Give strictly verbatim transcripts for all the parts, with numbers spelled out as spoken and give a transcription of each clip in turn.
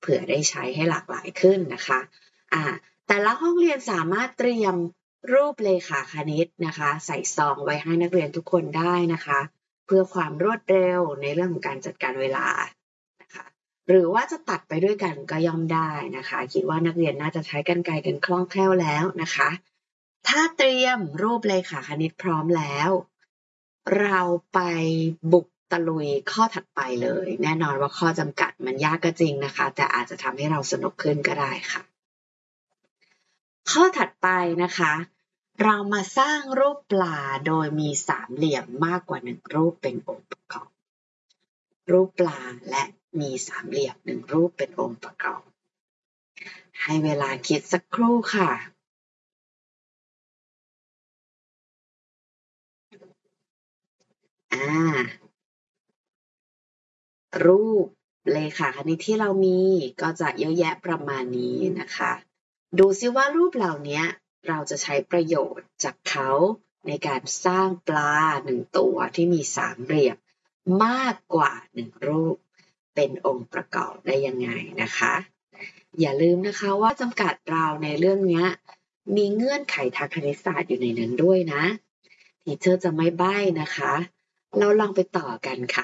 ผื่อได้ใช้ให้หลากหลายขึ้นนะคะอ่าแต่ละห้องเรียนสามารถเตรียมรูปเลขาคณิตนะคะใส่ซองไว้ให้นักเรียนทุกคนได้นะคะเพื่อความรวดเร็วในเรื่องของการจัดการเวลานะคะหรือว่าจะตัดไปด้วยกันก็ย่อมได้นะคะคิดว่านักเรียนน่าจะใช้กรรไกรกันคล่องแคล่วแล้วนะคะถ้าเตรียมรูปเลขาคณิตพร้อมแล้วเราไปบุกตะลุยข้อถัดไปเลยแน่นอนว่าข้อจำกัดมันยากก็จริงนะคะแต่อาจจะทำให้เราสนุกขึ้นก็ได้ค่ะข้อถัดไปนะคะเรามาสร้างรูปปลาโดยมีสามเหลี่ยมมากกว่าหนึ่งรูปเป็นองค์ประกอบรูปปลาและมีสามเหลี่ยมหนึ่งรูปเป็นองค์ประกอบให้เวลาคิดสักครู่ค่ะอ่ารูปเลขาคณิตที่เรามีก็จะเยอะแยะประมาณนี้นะคะดูซิว่ารูปเหล่านี้เราจะใช้ประโยชน์จากเขาในการสร้างปลาหนึ่งตัวที่มีสามเหลี่ยมมากกว่าหนึ่งรูปเป็นองค์ประกอบได้ยังไงนะคะอย่าลืมนะคะว่าจำกัดเราในเรื่องนี้มีเงื่อนไขทางคณิตศาสตร์อยู่ในนั้นด้วยนะทีเชอร์จะไม่ใบ้นะคะเราลองไปต่อกันค่ะ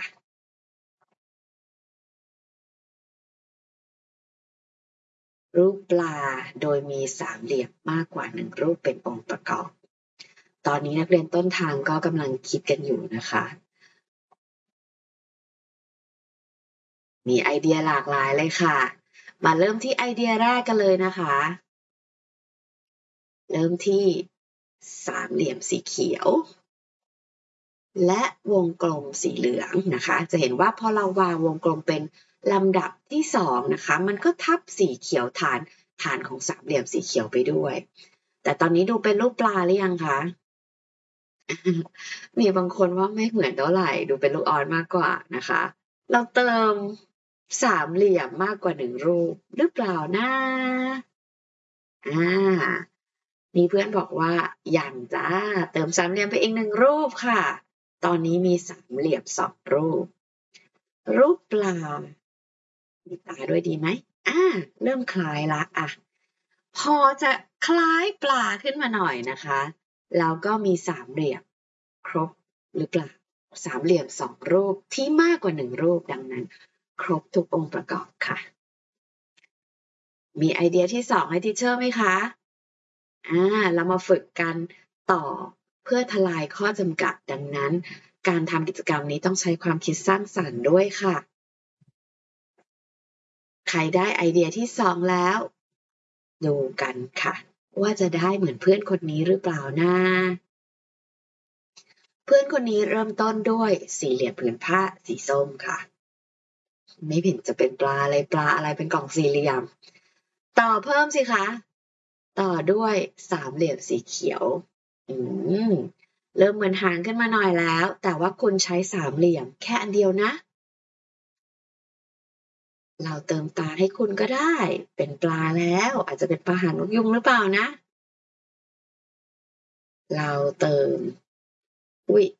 รูปปลาโดยมีสามเหลี่ยมมากกว่าหนึ่งรูปเป็นองค์ประกอบตอนนี้นักเรียนต้นทางก็กำลังคิดกันอยู่นะคะมีไอเดียหลากหลายเลยค่ะมาเริ่มที่ไอเดียแรกกันเลยนะคะเริ่มที่สามเหลี่ยมสีเขียวและวงกลมสีเหลืองนะคะจะเห็นว่าพอเราวางวงกลมเป็นลำดับที่สองนะคะมันก็ทับสีเขียวฐานฐานของสามเหลี่ยมสีเขียวไปด้วยแต่ตอนนี้ดูเป็นรูปปลาหรือยังคะมีบางคนว่าไม่เหมือนเท่าไหร่ดูเป็นลูกออสมากกว่านะคะเราเติมสามเหลี่ยมมากกว่าหนึ่งรูปหรือเปล่านะอ่ามีเพื่อนบอกว่าอย่างจ้าเติมสามเหลี่ยมไปอีกหนึ่งรูปค่ะตอนนี้มีสามเหลี่ยมสองรูปรูปปลามีตาด้วยดีไหมอ่าเริ่มคล้ายละอ่ะพอจะคล้ายปลาขึ้นมาหน่อยนะคะแล้วก็มีสามเหลี่ยมครบหรือเปล่าสามเหลี่ยมสองรูปที่มากกว่าหนึ่งรูปดังนั้นครบทุกองค์ประกอบค่ะมีไอเดียที่สองให้ทีเชอร์ไหมคะอ่าเรามาฝึกกันต่อเพื่อทลายข้อจำกัดดังนั้นการทำกิจกรรมนี้ต้องใช้ความคิดสร้างสรรค์ด้วยค่ะใครได้ไอเดียที่สองแล้วดูกันค่ะว่าจะได้เหมือนเพื่อนคนนี้หรือเปล่านะเพื่อนคนนี้เริ่มต้นด้วยสี่เหลี่ยมผืนผ้าสีส้มค่ะไม่เห็นจะเป็นปลาอะไรปลาอะไรเป็นกล่องสี่เหลี่ยมต่อเพิ่มสิคะต่อด้วยสามเหลี่ยมสีเขียวอืมเริ่มเหมือนหางขึ้นมาหน่อยแล้วแต่ว่าคุณใช้สามเหลี่ยมแค่อันเดียวนะเราเติมตาให้คุณก็ได้เป็นปลาแล้วอาจจะเป็นปลาหางนกยุงหรือเปล่านะเราเติมอุ๊ย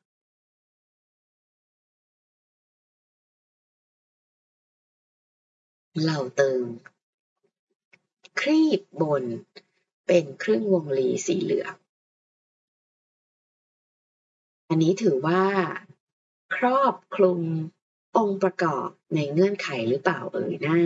เราเติมครีบบนเป็นครึ่งวงรีสีเหลืองอันนี้ถือว่าครอบคลุมองค์ประกอบในเงื่อนไขหรือเปล่าเอ่ยนะ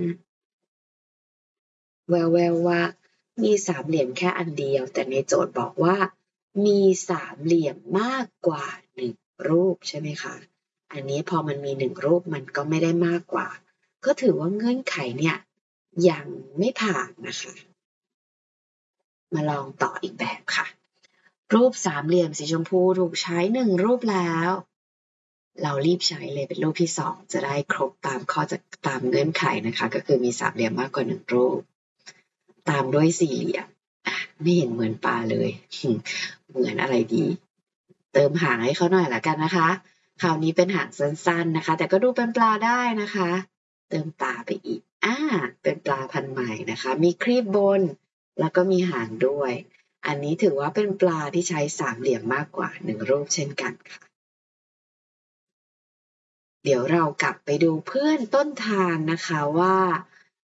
แววๆว่ามีสามเหลี่ยมแค่อันเดียวแต่ในโจทย์บอกว่ามีสามเหลี่ยมมากกว่าหนึ่งรูปใช่ไหมคะอันนี้พอมันมีหนึ่งรูปมันก็ไม่ได้มากกว่าก็ถือว่าเงื่อนไขเนี่ยยังไม่ผ่านนะคะมาลองต่ออีกแบบค่ะรูปสามเหลี่ยมสีชมพูถูกใช้หนึ่งรูปแล้วเรารีบใช้เลยเป็นรูปที่สองจะได้ครบตามข้อจากตามเงื่อนไขนะคะก็คือมีสามเหลี่ยมมากกว่าหนึ่งรูปตามด้วยสี่เหลี่ยมไม่เห็นเหมือนปลาเลยเหมือนอะไรดีเติมหางให้เขาหน่อยละกันนะคะคราวนี้เป็นหางสั้นๆนะคะแต่ก็ดูเป็นปลาได้นะคะเติมตาไปอีกอ่าเป็นปลาพันธุ์ใหม่นะคะมีครีบบนแล้วก็มีหางด้วยอันนี้ถือว่าเป็นปลาที่ใช้สามเหลี่ยมมากกว่าหนึ่งรูปเช่นกันค่ะเดี๋ยวเรากลับไปดูเพื่อนต้นทางนะคะว่า